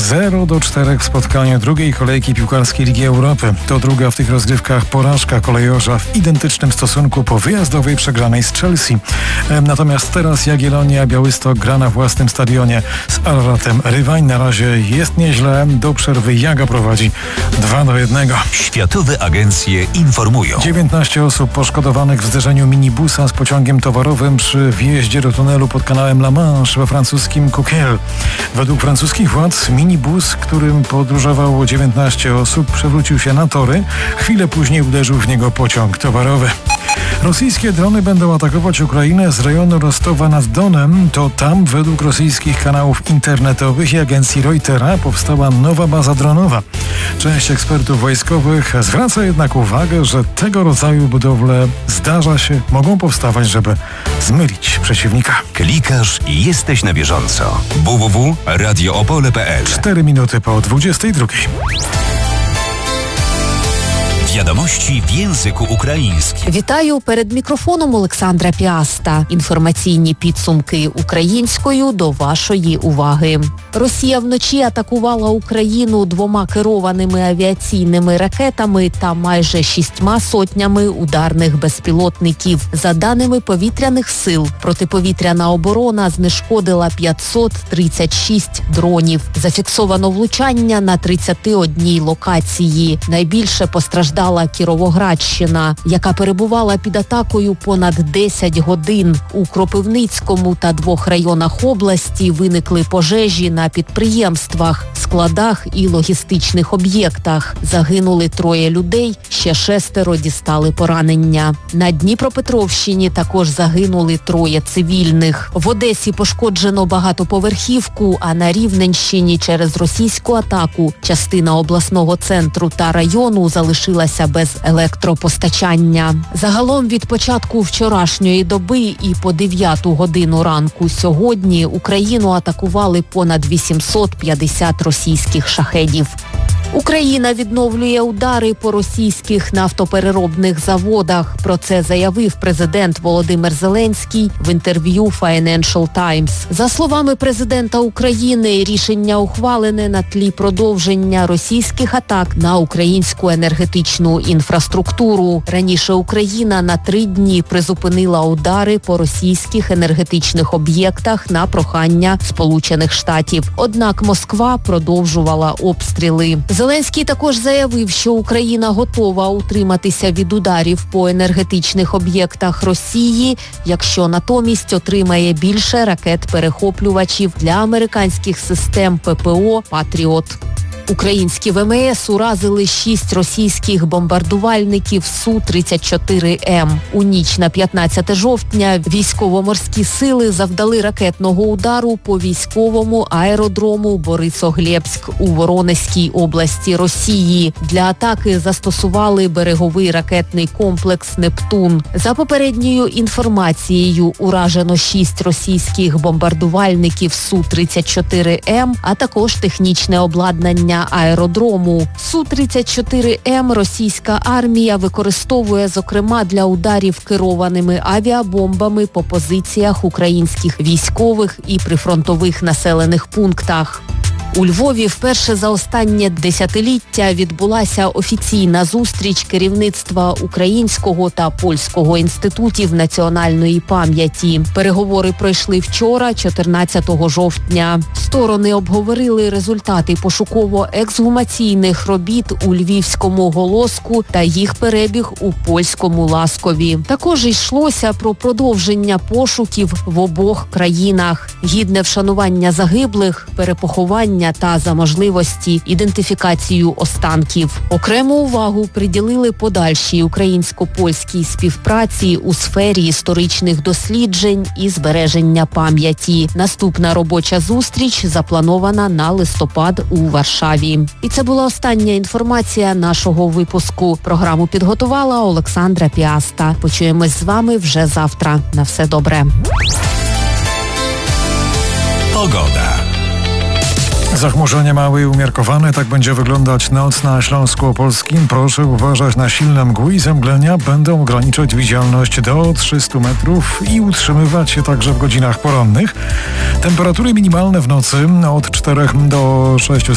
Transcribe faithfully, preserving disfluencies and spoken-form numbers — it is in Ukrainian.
zero do czterech w spotkaniu drugiej kolejki piłkarskiej Ligi Europy. To druga w tych rozgrywkach porażka kolejorza w identycznym stosunku po wyjazdowej przegranej z Chelsea. Natomiast teraz Jagiellonia Białystok gra na własnym stadionie z Araratem Rywań. Na razie jest nieźle. Do przerwy Jaga prowadzi dwa do jednego. Światowe agencje informują. dziewiętnaście osób poszkodowanych w zderzeniu minibusa z pociągiem towarowym przy wjeździe do tunelu pod kanałem La Manche we francuskim Coquelles. Według francuskich władz minibus, którym podróżowało dziewiętnaście osób, przewrócił się na tory. Chwilę później uderzył w niego pociąg towarowy. Rosyjskie drony będą atakować Ukrainę z rejonu Rostowa nad Donem. To tam, według rosyjskich kanałów internetowych i agencji Reutera, powstała nowa baza dronowa. Część ekspertów wojskowych zwraca jednak uwagę, że tego rodzaju budowle zdarza się, mogą powstawać, żeby zmylić przeciwnika. Klikasz i jesteś na bieżąco. w w w kropka radio opole kropka p l. Cztery minuty po dwudziestej drugiej. Wiadomości w języku українським. Вітаю, перед мікрофоном Олександра Піаста. Інформаційні підсумки українською до вашої уваги. Росія вночі атакувала Україну двома керованими авіаційними ракетами та майже шістьма сотнями ударних безпілотників. За даними повітряних сил, протиповітряна оборона знешкодила п'ятсот тридцять шість дронів. Зафіксовано влучання на тридцяти одній локації. Найбільше постраждали Кіровоградщина, яка перебувала під атакою понад десять годин. У Кропивницькому та двох районах області виникли пожежі на підприємствах, складах і логістичних об'єктах. Загинули троє людей, ще шестеро дістали поранення. На Дніпропетровщині також загинули троє цивільних. В Одесі пошкоджено багатоповерхівку, а на Рівненщині через російську атаку частина обласного центру та району залишилася без електропостачання. Загалом від початку вчорашньої доби і по дев'яту годину ранку сьогодні Україну атакували понад вісімсот п'ятдесят російських шахедів. Україна відновлює удари по російських нафтопереробних заводах. Про це заявив президент Володимир Зеленський в інтерв'ю Financial Times. За словами президента України, рішення ухвалене на тлі продовження російських атак на українську енергетичну інфраструктуру. Раніше Україна на три дні призупинила удари по російських енергетичних об'єктах на прохання Сполучених Штатів. Однак Москва продовжувала обстріли. Зеленський також заявив, що Україна готова утриматися від ударів по енергетичних об'єктах Росії, якщо натомість отримає більше ракет-перехоплювачів для американських систем ППО «Патріот». Українські ве ем ес уразили шість російських бомбардувальників Су тридцять чотири ем. У ніч на п'ятнадцяте жовтня військово-морські сили завдали ракетного удару по військовому аеродрому Борисоглебськ у Воронезькій області Росії. Для атаки застосували береговий ракетний комплекс «Нептун». За попередньою інформацією, уражено шість російських бомбардувальників Су тридцять чотири ем, а також технічне обладнання аеродрому. Су тридцять чотири ем російська армія використовує, зокрема, для ударів керованими авіабомбами по позиціях українських військових і прифронтових населених пунктах. У Львові вперше за останнє десятиліття відбулася офіційна зустріч керівництва Українського та Польського інститутів національної пам'яті. Переговори пройшли вчора, чотирнадцятого жовтня. Сторони обговорили результати пошуково-ексгумаційних робіт у Львівському Голоску та їх перебіг у Польському Ласкові. Також йшлося про продовження пошуків в обох країнах, гідне вшанування загиблих, перепоховання та за можливості ідентифікацію останків. Окрему увагу приділили подальшій українсько-польській співпраці у сфері історичних досліджень і збереження пам'яті. Наступна робоча зустріч запланована на листопад у Варшаві. І це була остання інформація нашого випуску. Програму підготувала Олександра Піаста. Почуємось з вами вже завтра. На все добре. Pogoda. Zachmurzenie małe i umiarkowane, tak będzie wyglądać noc na Śląsku Opolskim. Proszę uważać na silne mgły i zemglenia. Będą ograniczać widzialność do trzystu metrów i utrzymywać się także w godzinach porannych. Temperatury minimalne w nocy od czterech do sześciu